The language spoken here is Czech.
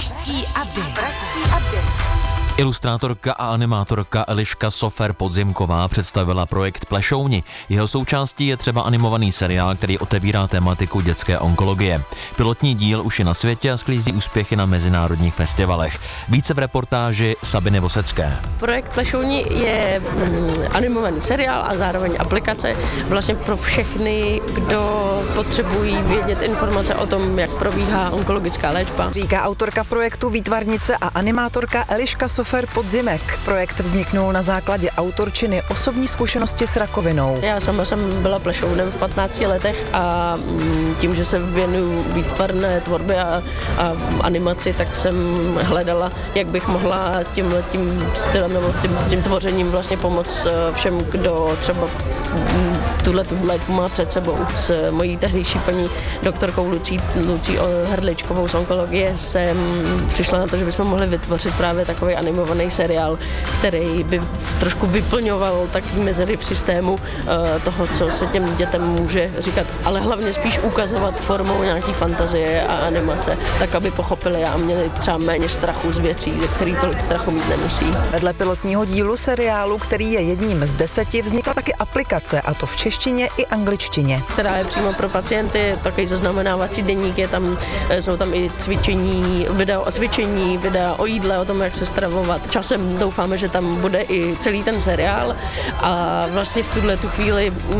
Pražský update. Ilustrátorka a animátorka Eliška Sofer Podzimková představila projekt Plešouni. Jeho součástí je třeba animovaný seriál, který otevírá tematiku dětské onkologie. Pilotní díl už je na světě a sklízí úspěchy na mezinárodních festivalech. Více v reportáži Sabiny Vosecké. Projekt Plešouni je animovaný seriál a zároveň aplikace vlastně pro všechny, kdo potřebují vědět informace o tom, jak probíhá onkologická léčba. Říká autorka projektu, výtvarnice a animátorka Eliška Sofer Podzimek. Projekt vzniknul na základě autorčiny osobní zkušenosti s rakovinou. Já sama jsem byla plešounem v 15 letech a tím, že se věnuju výtvarné tvorbě a animaci, tak jsem hledala, jak bych mohla tím stylem nebo tím tvořením vlastně pomoct všem, kdo třeba tuhle léčbu má před sebou. S mojí tehdejší paní doktorkou Lucí Hrdličkovou z onkologie jsem přišla na to, že bychom mohli vytvořit právě takový animovaný seriál, který by trošku vyplňoval taky mezery v systému toho, co se těm dětem může říkat, ale hlavně spíš ukazovat formou nějaký fantazie a animace, tak aby pochopili a měli třeba méně strachu z věcí, ze kterých tolik strachu mít nemusí. Vedle pilotního dílu seriálu, který je jedním z 10, vznikla taky aplikace, a to v češtině i angličtině. Která je přímo pro pacienty, takový zaznamenávací deník, jsou tam i cvičení, videa o cvičení, videa o jídle, o tom, jak se stravovat. Časem doufáme, že tam bude i celý ten seriál a vlastně v tuhle tu chvíli